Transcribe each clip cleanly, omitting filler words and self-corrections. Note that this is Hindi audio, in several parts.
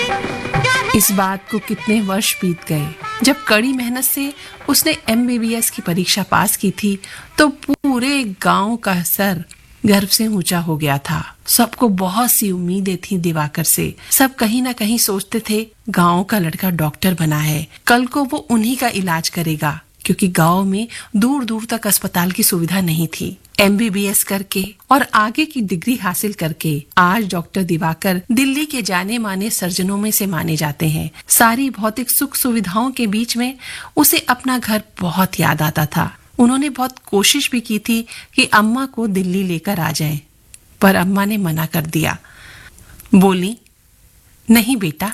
इस बात को कितने वर्ष बीत गए। जब कड़ी मेहनत से उसने एमबीबीएस की परीक्षा पास की थी तो पूरे गांव का सर गर्व से ऊंचा हो गया था। सबको बहुत सी उम्मीदें थी दिवाकर से। सब कहीं ना कहीं सोचते थे गांव का लड़का डॉक्टर बना है, कल को वो उन्हीं का इलाज करेगा, क्योंकि गांव में दूर दूर तक अस्पताल की सुविधा नहीं थी। एमबीबीएस करके और आगे की डिग्री हासिल करके आज डॉक्टर दिवाकर दिल्ली के जाने माने सर्जनों में से माने जाते हैं। सारी भौतिक सुख सुविधाओं के बीच में उसे अपना घर बहुत याद आता था। उन्होंने बहुत कोशिश भी की थी कि अम्मा को दिल्ली लेकर आ जाए, पर अम्मा ने मना कर दिया। बोली, नहीं बेटा,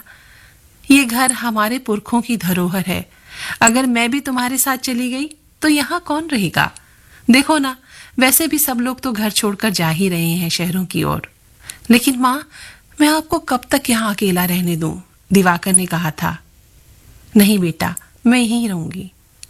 ये घर हमारे पुरखों की धरोहर है। अगर मैं भी तुम्हारे साथ चली गई तो यहाँ कौन रहेगा? देखो ना, वैसे भी सब लोग तो घर छोड़कर जा ही रहे हैं शहरों की ओर। लेकिन माँ, मैं आपको कब तक यहाँ अकेला रहने दूं? दिवाकर ने कहा था। नहीं बेटा, मैं यहीं रहूंगी।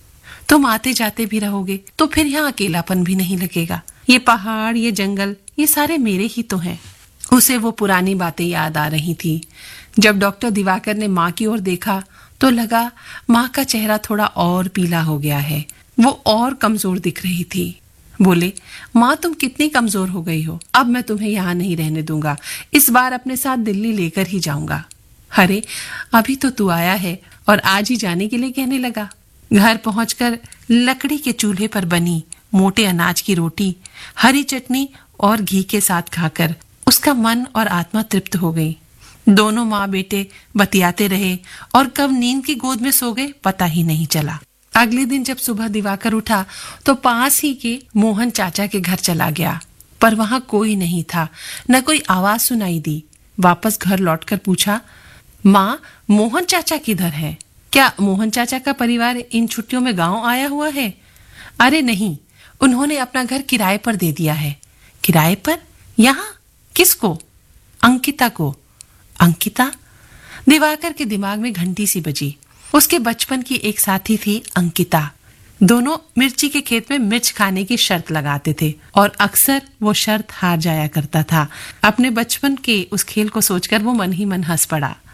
तुम आते जाते भी रहोगे तो फिर यहाँ अकेलापन भी नहीं लगेगा। ये पहाड़, ये जंगल, ये सारे मेरे ही तो हैं। उसे वो पुरानी बातें याद आ रही थी। जब डॉक्टर दिवाकर ने माँ की ओर देखा तो लगा माँ का चेहरा थोड़ा और पीला हो गया है। वो और कमजोर दिख रही थी। बोले, माँ तुम कितनी कमजोर हो गई हो। अब मैं तुम्हें यहाँ नहीं रहने दूंगा। इस बार अपने साथ दिल्ली लेकर ही जाऊंगा। अरे अभी तो तू आया है और आज ही जाने के लिए कहने लगा। घर पहुंचकर लकड़ी के चूल्हे पर बनी मोटे अनाज की रोटी, हरी चटनी और घी के साथ खाकर उसका मन और आत्मा तृप्त हो गई। दोनों माँ बेटे बतियाते रहे और कब नींद की गोद में सो गए पता ही नहीं चला। अगले दिन जब सुबह दिवाकर उठा तो पास ही के मोहन चाचा के घर चला गया, पर वहां कोई नहीं था, न कोई आवाज सुनाई दी। वापस घर लौटकर पूछा, माँ मोहन चाचा किधर है? क्या मोहन चाचा का परिवार इन छुट्टियों में गांव आया हुआ है? अरे नहीं, उन्होंने अपना घर किराए पर दे दिया है। किराए पर? यहाँ? किसको? अंकिता को। अंकिता? दिवाकर के दिमाग में घंटी सी बजी। उसके बचपन की एक साथी थी अंकिता। दोनों मिर्ची के खेत में मिर्च खाने की शर्त लगाते थे और अक्सर वो शर्त हार जाया करता था। अपने बचपन के उस खेल को सोचकर वो मन ही मन हंस पड़ा।